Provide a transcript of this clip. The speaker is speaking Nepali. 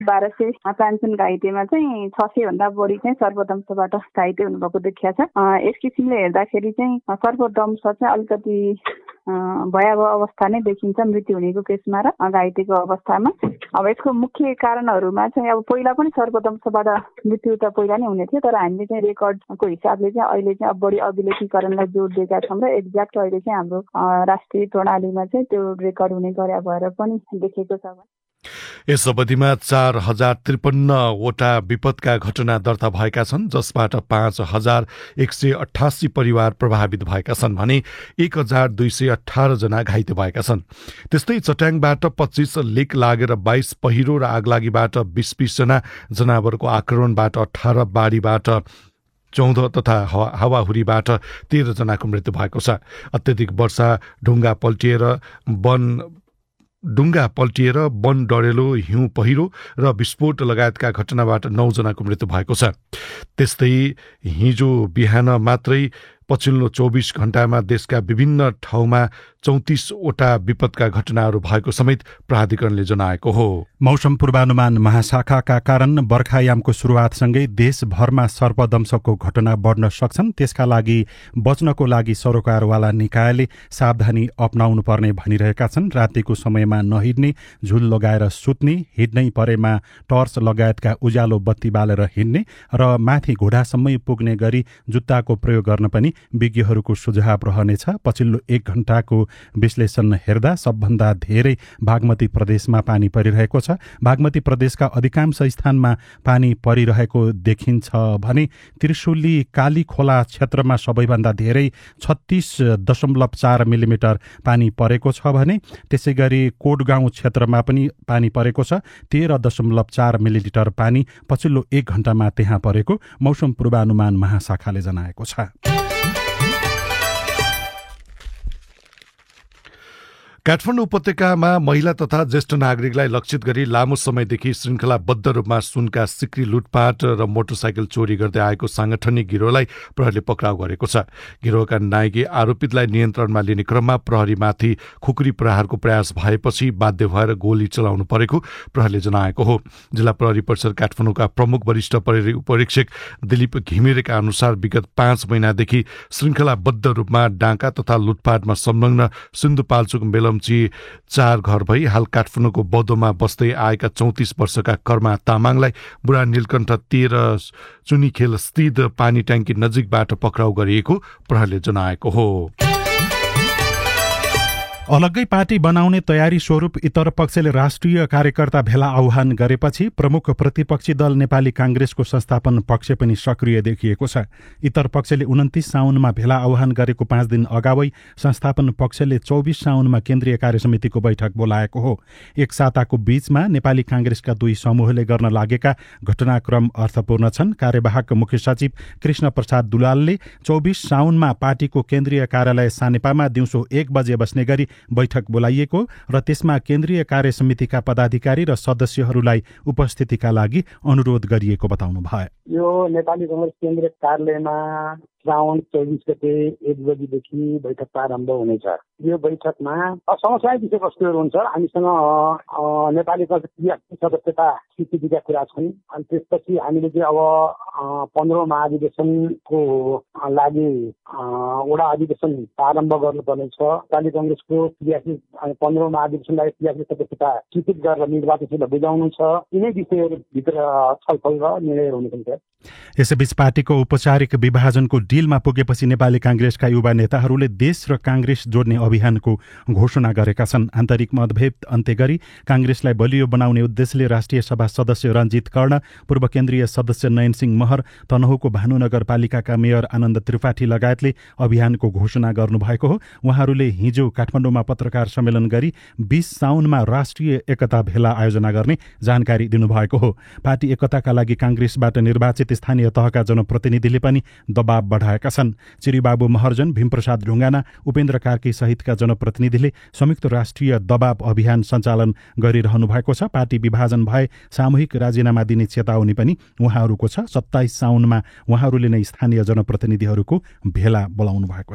1255 घाइतेमा चाहिँ 600 भन्दा बढी चाहिँ सर्पदंशबाट घाइते हुनुभएको देखिया छ। यस किसिमले हेर्दाखेरि चाहिँ सर्पदंश चाहिँ अलिकति भयावह अवस्था नै देखिन्छ मृत्यु हुनेको केसमा र घाइतेको अवस्थामा। अब यसको मुख्य कारणहरूमा चाहिँ अब पहिला पनि सर्पदंशबाट मृत्यु त पहिला नै हुने थियो, तर हामीले चाहिँ रेकर्डको हिसाबले चाहिँ अहिले चाहिँ अब बढी अभिलेखीकरणलाई जोड दिएका छौँ र एक्ज्याक्ट अहिले चाहिँ हाम्रो राष्ट्रिय प्रणालीमा चाहिँ त्यो रेकर्ड हुने गरे भएर पनि देखेको छ। यस अवधिमा 4053वटा विपदका घटना दर्ता भएका छन्, जसबाट 5188 परिवार प्रभावित भएका छन् भने 1218 जना घाइते भएका छन्। त्यस्तै चट्याङबाट 25, लिक लागेर 22, पहिरो र आगलागीबाट 20 जना, जनावरको आक्रमणबाट 18, बाढीबाट 14 तथा हावाहुरीबाट 13 जनाको मृत्यु भएको छ। अत्यधिक वर्षा, ढुङ्गा पल्टिएर वन डढेलो, हिउँ पहिरो र विस्फोट लगायतका घटनाबाट 9 जनाको मृत्यु भएको छ। त्यस्तै हिजो बिहान मात्रै पछिल्लो 24 घण्टामा देशका विभिन्न ठाउँमा 34वटा विपदका घटनाहरू भएको समेत प्राधिकरणले जनाएको हो। मौसम पूर्वानुमान महाशाखाका कारण बर्खायामको सुरुवातसँगै देशभरमा सर्पदंशको घटना बढ्न सक्छन्। त्यसका लागि बच्नको लागि सरोकारवाला निकायले सावधानी अपनाउनु पर्ने भनिरहेका छन्। रातिको समयमा नहिँड्ने, झुल लगाएर सुत्ने, हिँड्नै परेमा टर्च लगायतका उज्यालो बत्ती बालेर हिँड्ने र माथि घुँडासम्मै पुग्ने गरी जुत्ताको प्रयोग गर्न पनि विज्ञहरूको सुझाव रहनेछ। पछिल्लो 1 घण्टाको विश्लेषण हेर्दा सबभन्दा धेरै बागमती प्रदेशमा पानी परिरहेको छ। बागमती प्रदेशका अधिकांश स्थानमा पानी परिरहेको देखिन्छ भने त्रिशुली काली खोला क्षेत्रमा सबैभन्दा धेरै 36.4 मिलिमिटर पानी परेको छ भने त्यसै गरी कोटगाउँ क्षेत्रमा पनि पानी परेको छ। 13.4 मिलिलिटर पानी पछिल्लो 1 घण्टामा त्यहाँ परेको मौसम पूर्वानुमान महाशाखाले जनाएको छ। काठमाडौँ उपत्यकामा महिला तथा ज्येष्ठ नागरिकलाई लक्षित गरी लामो समयदेखि श्रृङ्खलाबद्ध रूपमा सुनका सिक्री लुटपाट र मोटरसाइकल चोरी गर्दै आएको सांगठनिक गिरोहलाई प्रहरीले पक्राउ गरेको छ। गिरोहका नायकी आरोपितलाई नियन्त्रणमा लिने क्रममा प्रहरीमाथि खुकुरी प्रहारको प्रयास भएपछि बाध्य भएर गोली चलाउनु परेको प्रहरीले जनाएको हो। जिल्ला प्रहरी परिषद काठमाडौँका प्रमुख वरिष्ठ प्रहरी उपरीक्षक दिलीप घिमिरेका अनुसार विगत 5 महिनादेखि श्रृङ्खलाबद्ध रूपमा डाँका तथा लुटपाटमा संलग्न सिन्धुपाल्चोक 4 घर भई हाल काठमाडौँको बौद्धमा बस्दै आएका 34 वर्षका कर्मा तामाङलाई बुढा नीलकण्ठ 13 चुनीखेल स्थित पानी ट्याङ्की नजिकबाट पक्राउ गरिएको प्रहरीले जनाएको हो। अलग्गै पार्टी बनाउने तयारी स्वरूप इतर पक्षले राष्ट्रिय कार्यकर्ता भेला आह्वान गरेपछि प्रमुख प्रतिपक्षी दल नेपाली कांग्रेसको संस्थापन पक्ष पनि सक्रिय देखिएको छ। इतर पक्षले 29 साउनमा भेला आह्वान गरेको 5 दिन अगावै संस्थापन पक्षले 24 साउनमा केन्द्रीय कार्यसमितिको बैठक बोलाएको हो। एक साताको बीचमा नेपाली कांग्रेसका 2 समूहले गर्न लागेका घटनाक्रम अर्थपूर्ण छन्। कार्यवाहक मुख्य सचिव कृष्ण प्रसाद दुलालले 24 साउनमा पार्टीको केन्द्रीय कार्यालय सानेपामा दिउँसो 1 बजे बस्ने गरी बैठक बोलाइएको र त्यसमा केन्द्रीय कार्य समितिका पदाधिकारी र सदस्यहरूलाई उपस्थितिका लागि अनुरोध गरिएको बताउनु भयो। यो नेपाली कांग्रेस केन्द्रीय कार्यालयमा श्रावण 24 गते 1 बजेदेखि बैठक प्रारम्भ हुनेछ। यो बैठकमा समसामयिक विषयवस्तुहरू हुन्छ। हामीसँग नेपाली कांग्रेस सदस्यता स्वीकृतिका कुरा छन्। अनि त्यसपछि हामीले चाहिँ अब 15औं महाधिवेशनको लागि वडा अधिवेशन प्रारम्भ गर्नुपर्नेछ। नेपाली कांग्रेसको 15औं महाधिवेशनलाई 83 सदस्यता स्वीकृत गरेर निर्वाचनलाई बुझाउनु छ। यिनै विषयहरूभित्र छलफल र निर्णय हुने हुन्छ। यसैबीच पार्टीको औपचारिक विभाजनको डिलमा पुगेपछि नेपाली कांग्रेसका युवा नेताहरूले देश र कांग्रेस जोड्ने अभियानको घोषणा गरेका छन्। आन्तरिक मतभेद अन्त्य गरी कांग्रेसलाई बलियो बनाउने उद्देश्यले राष्ट्रिय सभा सदस्य रञ्जित कर्ण, पूर्व केन्द्रीय सदस्य नयन सिंह महर, तनहुँको भानु नगरपालिकाका मेयर आनन्द त्रिपाठी लगायतले अभियानको घोषणा गर्नुभएको हो। उहाँहरूले हिजो काठमाडौँमा पत्रकार सम्मेलन गरी 20 साउनमा राष्ट्रिय एकता भेला आयोजना गर्ने जानकारी दिनुभएको हो। पार्टी एकताका लागि कांग्रेसबाट निर्वाचित स्थानीय तहका जनप्रतिनिधिले पनि दबाव बढाएका छन्। चिरीबाबु महर्जन, भीमप्रसाद ढुङ्गाना, उपेन्द्र कार्की सहितका जनप्रतिनिधिले संयुक्त राष्ट्रिय दबाव अभियान सञ्चालन गरिरहनु भएको छ। पार्टी विभाजन भए सामूहिक राजीनामा दिने चेतावनी पनि उहाँहरूको छ। 27 साउनमा उहाँहरूले नै स्थानीय जनप्रतिनिधिहरूको भेला बोलाउनु भएको